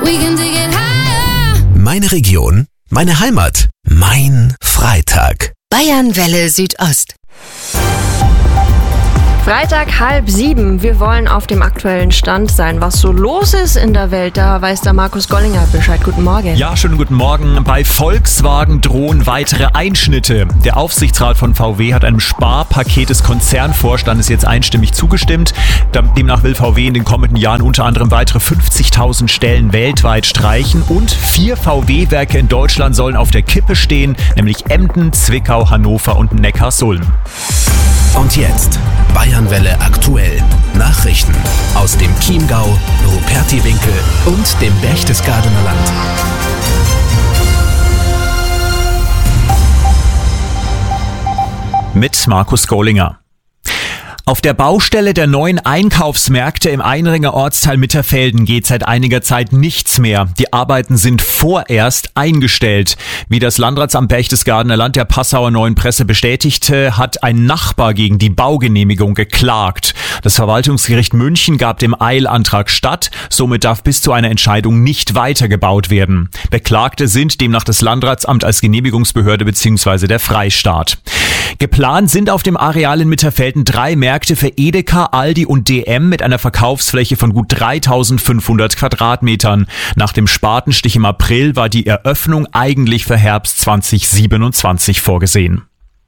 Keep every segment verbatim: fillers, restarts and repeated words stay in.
We can take it higher. Meine Region, meine Heimat, mein Freitag. Bayernwelle Südost. Freitag halb sieben. Wir wollen auf dem aktuellen Stand sein. Was so los ist in der Welt, da weiß der Markus Gollinger Bescheid. Guten Morgen. Ja, schönen guten Morgen. Bei Volkswagen drohen weitere Einschnitte. Der Aufsichtsrat von V W hat einem Sparpaket des Konzernvorstandes jetzt einstimmig zugestimmt. Demnach will V W in den kommenden Jahren unter anderem weitere fünfzigtausend Stellen weltweit streichen und vier V W-Werke in Deutschland sollen auf der Kippe stehen, nämlich Emden, Zwickau, Hannover und Neckarsulm. Und jetzt Bayernwelle aktuell. Nachrichten aus dem Chiemgau, Rupertiwinkel und dem Berchtesgadener Land. Mit Markus Gollinger. Auf der Baustelle der neuen Einkaufsmärkte im Einringer Ortsteil Mitterfelden geht seit einiger Zeit nichts mehr. Die Arbeiten sind vorerst eingestellt. Wie das Landratsamt Berchtesgadener Land der Passauer Neuen Presse bestätigte, hat ein Nachbar gegen die Baugenehmigung geklagt. Das Verwaltungsgericht München gab dem Eilantrag statt. Somit darf bis zu einer Entscheidung nicht weitergebaut werden. Beklagte sind demnach das Landratsamt als Genehmigungsbehörde bzw. der Freistaat. Geplant sind auf dem Areal in Mitterfelden drei Märkte für Edeka, Aldi und D M mit einer Verkaufsfläche von gut dreitausendfünfhundert Quadratmetern. Nach dem Spatenstich im April war die Eröffnung eigentlich für Herbst zwanzig siebenundzwanzig vorgesehen.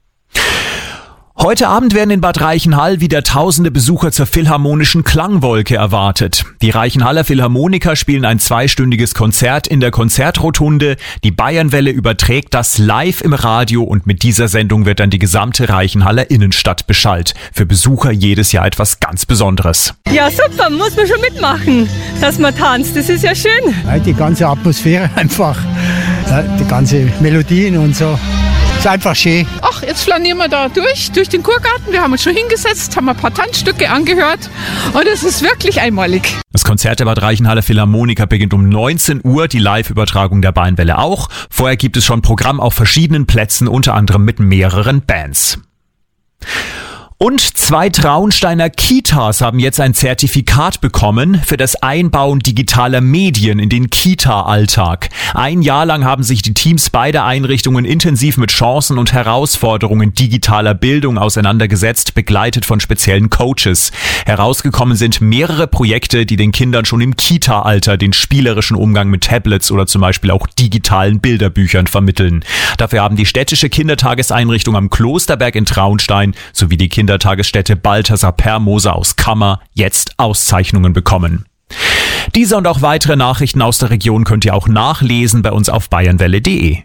Heute Abend werden in Bad Reichenhall wieder tausende Besucher zur Philharmonischen Klangwolke erwartet. Die Reichenhaller Philharmoniker spielen ein zweistündiges Konzert in der Konzertrotunde. Die Bayernwelle überträgt das live im Radio und mit dieser Sendung wird dann die gesamte Reichenhaller Innenstadt beschallt. Für Besucher jedes Jahr etwas ganz Besonderes. Ja, super, muss man schon mitmachen, dass man tanzt. Das ist ja schön. Die ganze Atmosphäre einfach, die ganze Melodien und so. Ist einfach schön. Ach, jetzt flanieren wir da durch, durch den Kurgarten. Wir haben uns schon hingesetzt, haben ein paar Tanzstücke angehört und es ist wirklich einmalig. Das Konzert der Bad Reichenhaller Philharmoniker beginnt um neunzehn Uhr, die Live-Übertragung der Bayernwelle auch. Vorher gibt es schon Programm auf verschiedenen Plätzen, unter anderem mit mehreren Bands. Und zwei Traunsteiner Kitas haben jetzt ein Zertifikat bekommen für das Einbauen digitaler Medien in den Kita-Alltag. Ein Jahr lang haben sich die Teams beider Einrichtungen intensiv mit Chancen und Herausforderungen digitaler Bildung auseinandergesetzt, begleitet von speziellen Coaches. Herausgekommen sind mehrere Projekte, die den Kindern schon im Kita-Alter den spielerischen Umgang mit Tablets oder zum Beispiel auch digitalen Bilderbüchern vermitteln. Dafür haben die städtische Kindertageseinrichtung am Klosterberg in Traunstein sowie die Kinder Kindertagesstätte Balthasar Permoser aus Kammer jetzt Auszeichnungen bekommen. Diese und auch weitere Nachrichten aus der Region könnt ihr auch nachlesen bei uns auf bayernwelle punkt de.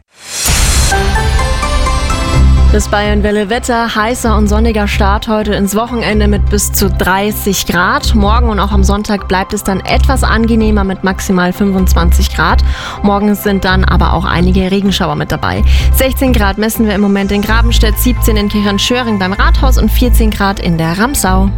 Das Bayernwelle-Wetter, heißer und sonniger Start heute ins Wochenende mit bis zu dreißig Grad. Morgen und auch am Sonntag bleibt es dann etwas angenehmer mit maximal fünfundzwanzig Grad. Morgens sind dann aber auch einige Regenschauer mit dabei. sechzehn Grad messen wir im Moment in Grabenstedt, siebzehn in Kirchhörnschöring beim Rathaus und vierzehn Grad in der Ramsau.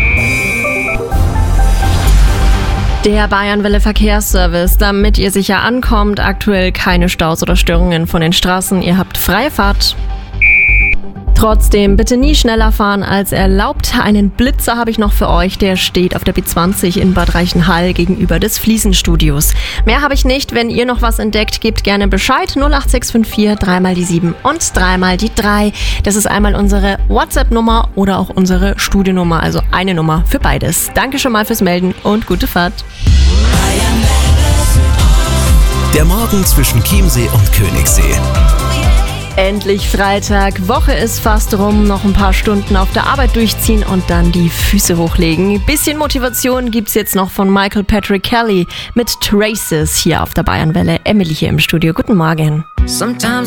Der Bayernwelle Verkehrsservice, damit ihr sicher ankommt, aktuell keine Staus oder Störungen von den Straßen. Ihr habt freie Fahrt. Trotzdem bitte nie schneller fahren als erlaubt. Einen Blitzer habe ich noch für euch, der steht auf der B zwanzig in Bad Reichenhall gegenüber des Fliesenstudios. Mehr habe ich nicht. Wenn ihr noch was entdeckt, gebt gerne Bescheid. null acht sechs fünf vier, drei mal die sieben und drei mal die drei. Das ist einmal unsere WhatsApp-Nummer oder auch unsere Studionummer, also eine Nummer für beides. Danke schon mal fürs Melden und gute Fahrt. Der Morgen zwischen Chiemsee und Königssee. Endlich Freitag, Woche ist fast rum, noch ein paar Stunden auf der Arbeit durchziehen und dann die Füße hochlegen. Bisschen Motivation gibt's jetzt noch von Michael Patrick Kelly mit Traces hier auf der Bayernwelle. Emily hier im Studio, guten Morgen. Sometimes